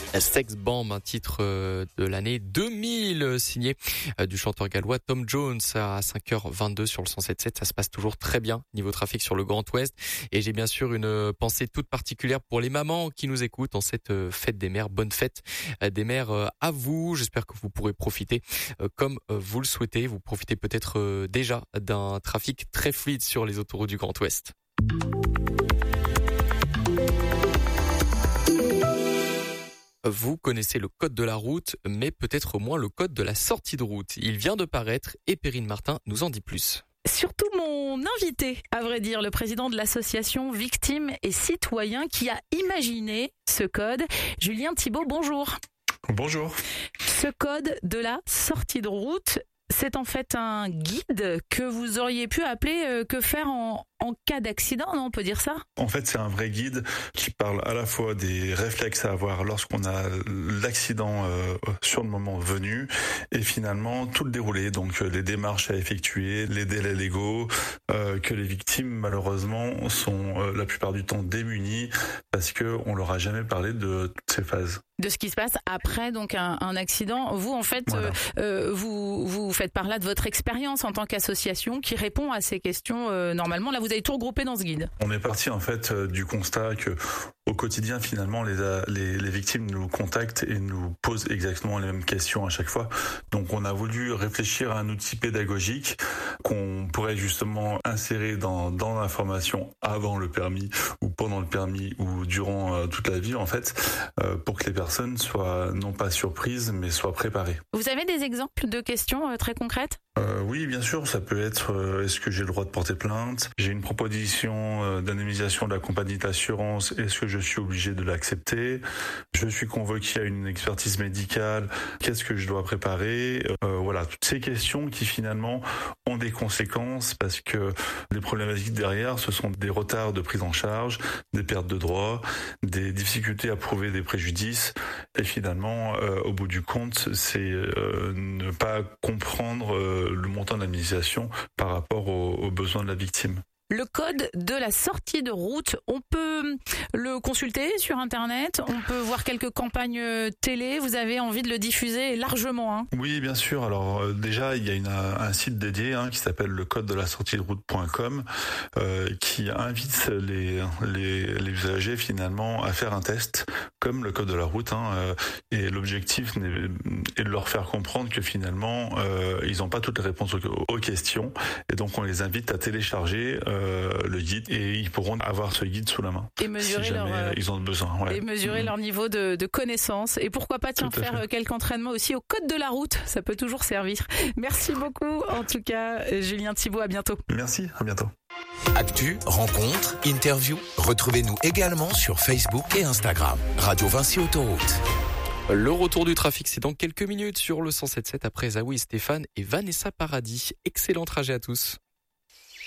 Sex Bomb, un titre de l'année 2000 signé du chanteur gallois Tom Jones à 5h22 sur le 107.7. Ça se passe toujours très bien niveau trafic sur le Grand Ouest. Et j'ai bien sûr une pensée toute particulière pour les mamans qui nous écoutent en cette fête des mères. Bonne fête des mères à vous. J'espère que vous pourrez profiter comme vous le souhaitez. Vous profitez peut-être déjà d'un trafic très fluide sur les autoroutes du Grand Ouest. Vous connaissez le code de la route, mais peut-être moins le code de la sortie de route. Il vient de paraître et Perrine Martin nous en dit plus. Surtout mon invité, à vrai dire, le président de l'association Victimes et Citoyens qui a imaginé ce code. Julien Thibault, bonjour. Bonjour. Ce code de la sortie de route, c'est en fait un guide que vous auriez pu appeler que faire en cas d'accident, non, on peut dire ça? En fait, c'est un vrai guide qui parle à la fois des réflexes à avoir lorsqu'on a l'accident sur le moment venu et finalement tout le déroulé, donc les démarches à effectuer, les délais légaux, que les victimes malheureusement sont la plupart du temps démunies parce que on leur a jamais parlé de toutes ces phases. De ce qui se passe après donc un accident. Vous en fait, voilà. Vous faites par là de votre expérience en tant qu'association qui répond à ces questions normalement. Là, vous avez tout regroupé dans ce guide. On est parti en fait du constat que au quotidien finalement les victimes nous contactent et nous posent exactement les mêmes questions à chaque fois. Donc on a voulu réfléchir à un outil pédagogique qu'on pourrait justement insérer dans l'information avant le permis ou pendant le permis ou durant toute la vie en fait pour que les personnes soient non pas surprises mais soient préparées. Vous avez des exemples de questions très concrètes ? Oui, bien sûr, ça peut être est-ce que j'ai le droit de porter plainte ? J'ai une proposition d'indemnisation de la compagnie d'assurance, est-ce que je suis obligé de l'accepter ? Je suis convoqué à une expertise médicale, qu'est-ce que je dois préparer ? Voilà, toutes ces questions qui finalement ont des conséquences parce que les problématiques derrière, ce sont des retards de prise en charge, des pertes de droits, des difficultés à prouver des préjudices et finalement, au bout du compte, c'est ne pas comprendre le montant de l'indemnisation par rapport aux besoins de la victime. Le code de la sortie de route, on peut le consulter sur Internet, on peut voir quelques campagnes télé, vous avez envie de le diffuser largement, hein ? Oui, bien sûr. Alors déjà, il y a un site dédié qui s'appelle le code de la sortie de route.com qui invite les usagers finalement à faire un test comme le code de la route et l'objectif est de leur faire comprendre que finalement ils n'ont pas toutes les réponses aux questions et donc on les invite à télécharger le guide et ils pourront avoir ce guide sous la main et mesurer si jamais ils ont besoin. Ouais. Et mesurer leur niveau de connaissance et pourquoi pas faire quelques entraînements aussi au code de la route, ça peut toujours servir. Merci beaucoup en tout cas Julien Thibault, à bientôt. Merci, à bientôt. Actu, rencontres, interviews, retrouvez-nous également sur Facebook et Instagram. Radio Vinci Autoroute. Le retour du trafic, c'est dans quelques minutes sur le 107.7 après Zawi et Stéphane et Vanessa Paradis. Excellent trajet à tous.